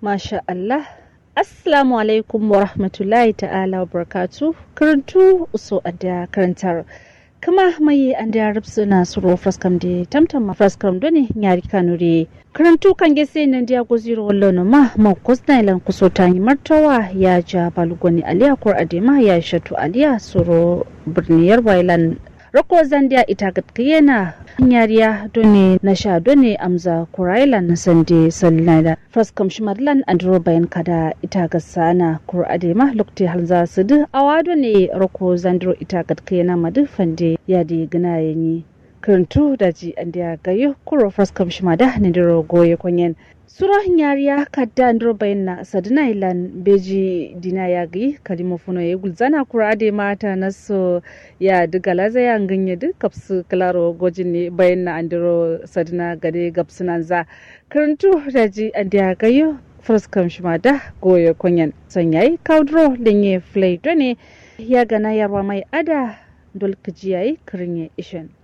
Masha Allah. Assalamu alaikum wa rahmatullahi ta'ala wa barakatu. Karantu uso adda karantar. Kama mai an da suna suro fraskam da tamtam fraskam doni nyari kanuri. Karantu kan gese nan dia goziro wallo ma kusna ilan kusota ni martawa ya ja balugoni aliya kur adema ya shatu aliya suro birniyar wailan rako zandia ita gatkiyena nyariya doni na sha doni amza kurailan na sande sallinada fraskam shimarlan andro bayan kada ita gasana kur adema lokti halza sudu awado ne rako zandro ita gatkiyena madu fande ya di gina yanyi karantu da ji andiya gayo kuro fraskam shimada ne diro goye konyen sura nyariya kadda andro bayan na sadina ilan beji dina ya gi kalimo funo ya gulzana kura ade mata naso ya digalaza ya nganye du kapsu klaro gojin ne bayan na andro sadina gade gapsunan za karantu da ji andiya gayo fraskam shimada goye konyen sanyai kaudro lenye flay done ya gana yarwa mai ada dol kijiyayi kirinye ishen